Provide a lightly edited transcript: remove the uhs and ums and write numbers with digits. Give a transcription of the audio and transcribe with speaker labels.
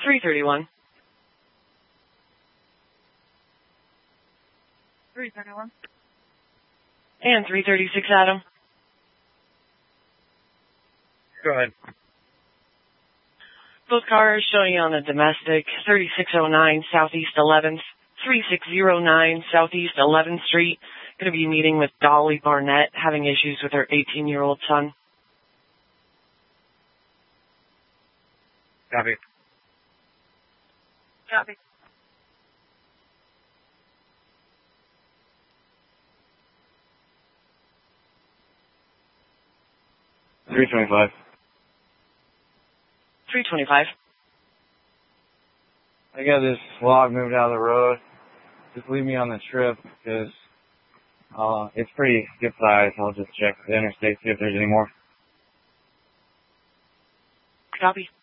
Speaker 1: 331.
Speaker 2: 331.
Speaker 1: And 336, Adam.
Speaker 3: Go ahead.
Speaker 1: Both cars showing you on the domestic, 3609 Southeast 11th, 3609 Southeast 11th Street. Going to be meeting with Dolly Barnett, having issues with her 18-year-old son.
Speaker 3: Copy.
Speaker 2: Copy.
Speaker 3: $325.
Speaker 1: 325.
Speaker 3: I got this log moved out of the road. Just leave me on the trip because it's pretty good size. I'll just check the interstate, see if there's any more.
Speaker 1: Copy.